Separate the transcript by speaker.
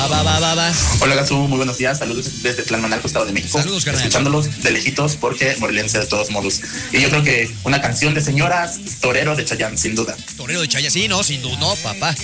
Speaker 1: Va.
Speaker 2: Hola Gazú, muy buenos días, saludos desde Tlalmanalco, Estado de México.
Speaker 1: Saludos, carnal.
Speaker 2: Escuchándolos de lejitos porque morelense de todos modos. Y yo creo que una canción de señoras, Torero de Chayanne, sin duda.
Speaker 1: Torero de Chayanne, sí, no, sin duda, no, papá.